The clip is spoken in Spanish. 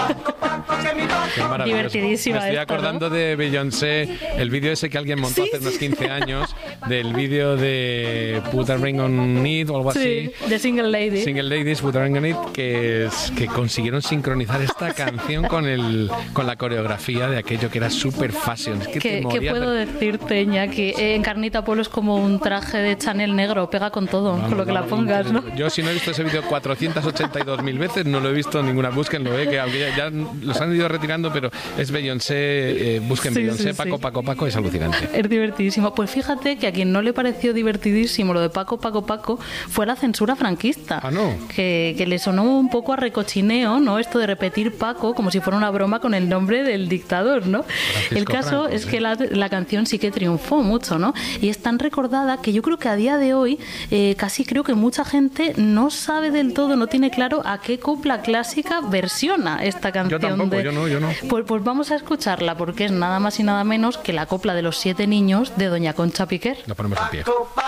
Qué maravilloso. Divertidísima. Me estoy acordando de Beyoncé, el vídeo ese que alguien montó hace unos 15 años, del vídeo de Put a Ring on It o algo así. De Single Lady. Single Ladies, Put a Ring on It, que consiguieron sincronizar esta canción con la coreografía de aquello que era super fashion. Es que ¿Qué puedo decirte, Iñaki? Encarnita Polo es como un traje de Chanel negro, pega con todo, con lo que la pongas, ¿no? Yo si no he visto ese vídeo 482.000 veces, no lo he visto en ninguna. Búsquenlo, que ya los han ido retirando, pero es Beyoncé, busquen Beyoncé, Paco, es alucinante. Es divertidísimo. Pues fíjate que a quien no le pareció divertidísimo lo de Paco, fue la censura franquista. Ah, ¿no? Que le sonó un poco a recochineo, ¿no? Esto de repetir Paco como si fuera una broma con el nombre del dictador, ¿no? Francisco El caso Franco, es que la canción sí que triunfó mucho, ¿no? Y es tan recordada que yo creo que a día de hoy casi creo que mucha gente no sabe del todo, no tiene claro a qué copla clásica versiona esta canción. Yo tampoco, yo no. Pues vamos a escucharla porque es nada más y nada menos que la copla de los 7 niños de Doña Concha Piquer. Lo ponemos en pie.